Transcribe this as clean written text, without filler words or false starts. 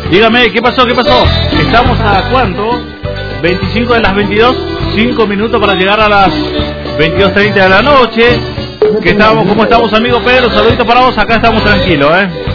Dígame, ¿qué pasó? Estamos a ¿cuánto? 25 de las 22, 5 minutos para llegar a las 22:30 de la noche. ¿Cómo estamos, amigo Pedro? Saludito para vos, acá estamos tranquilos,